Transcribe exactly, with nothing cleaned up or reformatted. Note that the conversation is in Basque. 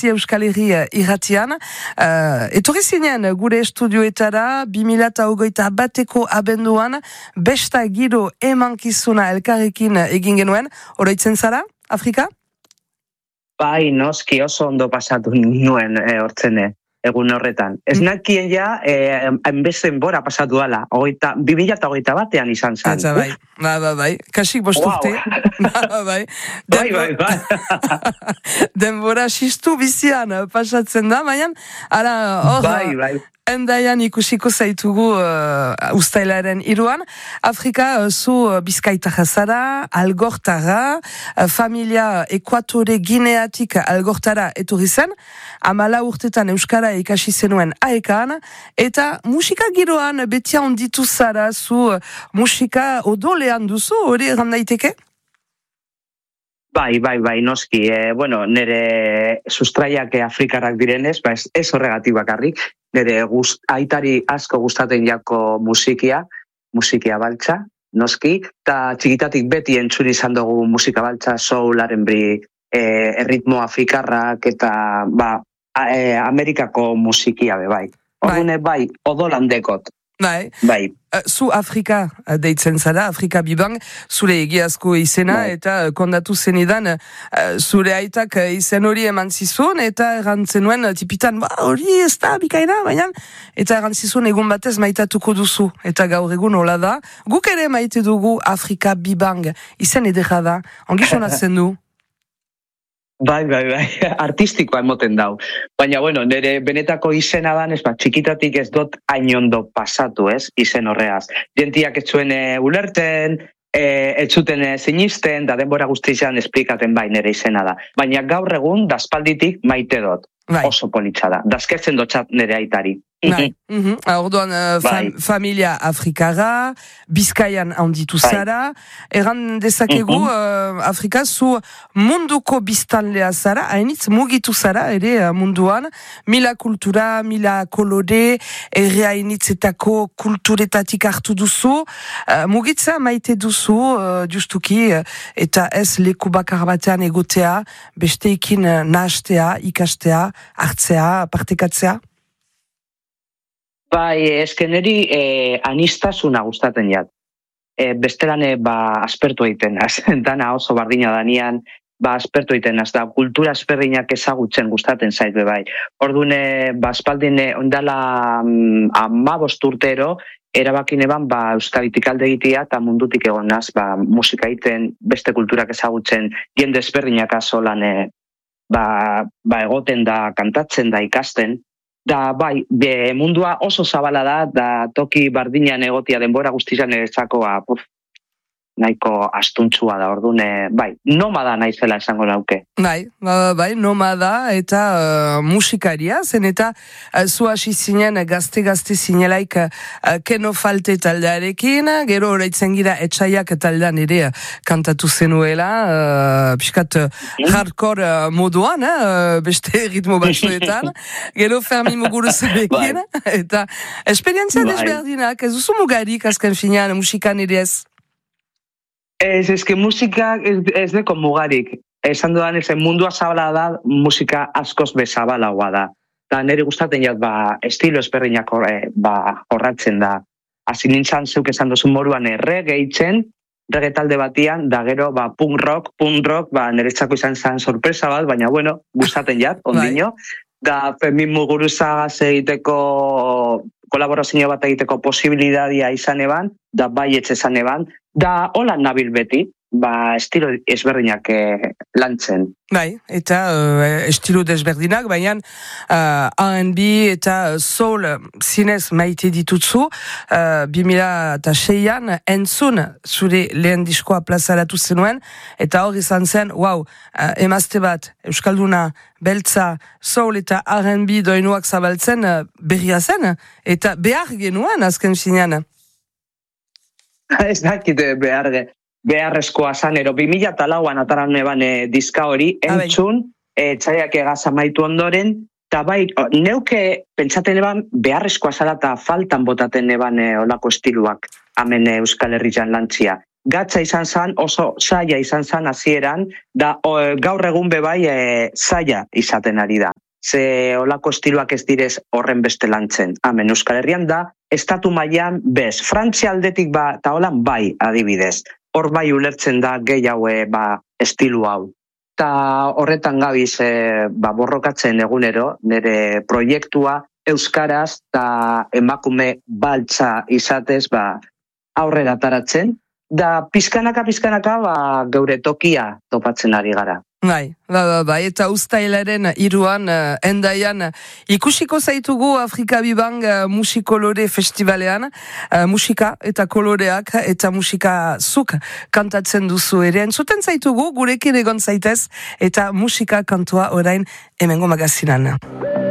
Bertzi Euskal Herri irratian. Uh, etorri zinen gure estudioetara, bi mila hogeita bateko abenduan, besta giro emankizuna elkarrekin egin genuen. Oroitzen zara, Afrika? Bai, noski oso ondo pasatu nuen e, hortzene. Egun horretan. Ez nakien ja, eh, enbezen bora pasatu dala. bi mila hogeita batean izan zan. Eta bai, ba, ba, bai. Kasik bosturte. Wow. Ba, bai. Bai, bai, bai. Denbora xistu bizian pasatzen da, baina, ara, hor, bai, bai. Endaian ikusiko zaitugu uh, ustailaren iruan. Afrika uh, zu uh, bizkaitarra zara, algortara, uh, familia ekuatore gineatik algortara etorri zen, amala urtetan euskara ikasi zenuen aekan, eta musika giroan betia onditu zara zu uh, musika odolean duzu, hori erran daiteke? Bai, bai, bai, noski. E, bueno, nire sustraiak afrikarrak direnez, ba, ez, ez horregatik bakarrik, nire gust, aitari asko gustaten jako musikia, musikia baltza, noski, eta txikitatik beti entzuri izan dugu musika baltza, soul, R and B, e, erritmo afrikarrak, eta ba, a, e, Amerikako musikia be, bai. Ordune, bai, odolandekot. Bai. Bai. Uh, zu Afrika uh, deitzen zara, Afrika Bibang, zure egiazko izena, bai. Eta uh, kondatu zenidan, uh, zure aitak uh, izen hori eman zizun, eta errantzen uh, tipitan, ba, hori ez da, bikaina, baina, eta errantzizun egun batez maitatuko duzu, eta gaur egun hola da. Guk ere maite dugu Afrika Bibang, izen edera da, ongisona zen du? Bai, bai, bai, artistikoa emoten dau. Baina, bueno, nire benetako izena dan, ez bat, txikitatik ez dut hain ondo pasatu, ez, izen horreaz. Gentiak ez zuen e, ulerten, e, ez zuten e, zinisten, da denbora guztizean esplikaten bai nire izena da. Baina gaur egun, dazpalditik maite dut. Bai. Oso politxa da. Dazkertzen dutxat nire aitari. Bai. Mm-hmm. Orduan, uh, fam, bai. Familia afrikara, Bizkaian handitu zara, bai. Erran dezakegu, mm-hmm. uh, Afrika zu munduko biztanlea zara, hainitz mugitu zara, ere uh, munduan, mila kultura, mila kolore, ere hainitzetako kulturetatik hartu duzu, uh, mugitza maite duzu, uh, justuki, uh, eta ez leku bakar batean egotea, besteekin uh, nahastea, ikastea, hartzea, partekatzea? Bai, eskeneri eh, anistasuna gustaten jat. E, bestelane, ba, aspertu egiten, dana oso bardina danian, ba, aspertu egiten, da, kultura asperrinak ezagutzen gustaten zait, bai. Ordune, ba, espaldine, ondala mm, amabost urtero, erabakine ban, ba, euskalitik alde egitea, eta mundutik egonaz, ba, musika egiten, beste kulturak ezagutzen, jende ezberdinak azolan, e, ba, ba, egoten da, kantatzen da, ikasten, da, bai, be, mundua oso zabala da, da toki bardinan egotia denbora guztizan ezakoa, puf, nahiko astuntzua da, ordune, bai, nomada naizela esango nauke. Bai, bai, nomada eta uh, musikaria, zen eta uh, zu hasi zinen gazte-gazte zinelaik uh, keno falte taldearekin, gero horreitzen gira etxaiak taldean ere uh, kantatu zenuela, uh, piskat uh, hardcore uh, moduan, uh, beste ritmo batzuetan, gero Fermi Muguruzarekin, eta esperientzia desberdinak, ez duzu mugarik azken finean musikan ere ez? Ez, ez que musika ez, ez deko mugarik. Esan dudan, ez mundua zabala da, musika askoz bezabalagoa da. Da, nire gustaten jat, ba, estilo ezberdinak eh, ba, horratzen da. Hasi nintzen zeuk esan duzun moruan errege itzen, reggae talde batian, da gero, ba, punk rock, punk rock, ba, niretzako izan zen sorpresa bat, baina, bueno, gustaten jat, ondino. Da, Fermin Muguruzagaz egiteko kolaborazio bat egiteko posibilidadia izan eban, da baietz esan eban, da hola nabil beti, ba estilo ezberdinak eh, lantzen. Bai, eta uh, estilo desberdinak, baina uh, R and B eta soul zinez maite ditutzu, uh, bi mila seian entzun zure lehen diskoa plazaratu zenuen, eta hor izan zen, wow, uh, emazte bat, Euskalduna, beltza, soul eta R and B doinuak zabaltzen uh, berria zen, eta behar genuen azken zinean. Ez dakite behar ge. Beharrezkoa zanero, bi mila lauan ataran eban e, diska hori, entzun, e, txaiak egaz amaitu ondoren, eta bai, neuke pentsaten eban beharrezkoa zara eta faltan botaten eban e, olako estiluak, hemen e, Euskal Herrian lantzia. Gatza izan zan, oso zaila izan zan hasieran, da o, gaur egun bebai e, zaila izaten ari da. ze olako estiloak ez direz horren beste lantzen. Hemen Euskal Herrian da, estatu mailan bez, Frantzia aldetik ba, eta holan bai adibidez. Hor bai ulertzen da gehiago ba, estilu hau. Ta horretan gabiz e, ba, borrokatzen egunero, nire proiektua euskaraz eta emakume baltza izatez ba, aurrera taratzen, da pizkanaka pizkanaka ba, geure tokia topatzen ari gara. Bai, bai, bai, bai, eta uztailaren iruan, uh, endaian, ikusiko zaitugu Afrika Bibang uh, Musikolore Festivalean, uh, musika eta koloreak eta musika zuk kantatzen duzu ere. Entzuten zaitugu, gurekin egon zaitez, eta musika kantua orain hemengo magazinan.